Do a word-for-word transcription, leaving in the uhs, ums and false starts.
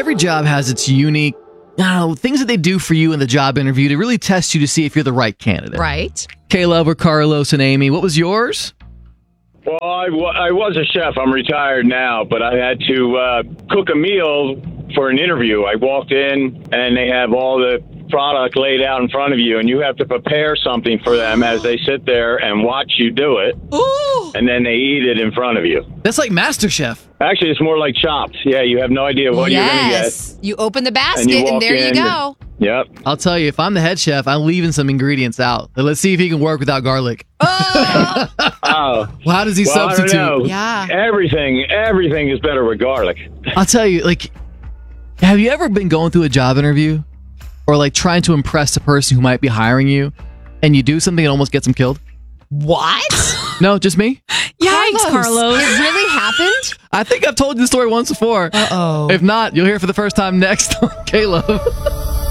every job has its unique, I don't know, things that they do for you in the job interview to really test you to see if you're the right candidate. Right. Caleb or Carlos and Amy, what was yours? Well, I, w- I was a chef. I'm retired now, but I had to uh, cook a meal for an interview. I walked in, and they have all the product laid out in front of you, and you have to prepare something for them as they sit there and watch you do it. Ooh. And then they eat it in front of you. That's like MasterChef. Actually, it's more like Chopped. Yeah, you have no idea what yes. you're going to get. You open the basket, And, and, you walk there you in go. and- Yep. I'll tell you, if I'm the head chef, I'm leaving some ingredients out. Let's see if he can work without garlic. Oh. Oh. Well, how does he Well, I don't substitute? know. Yeah. Everything, everything is better with garlic. I'll tell you, like, have you ever been going through a job interview or like trying to impress the person who might be hiring you and you do something that almost gets them killed? What? No, just me? Yikes, Carlos. It really happened? I think I've told you the story once before. Uh-oh. If not, you'll hear it for the first time next on Caleb.